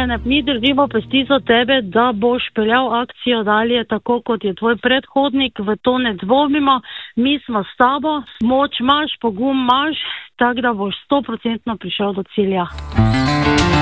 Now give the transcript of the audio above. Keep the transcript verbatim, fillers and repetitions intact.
mene. Mi držimo pesti za tebe, da boš peljal akcijo dalje tako, kot je tvoj predhodnik, v to ne dvomimo. Mi smo s tabo, moč imaš, pogum imaš, tako da boš sto procentno prišel do cilja.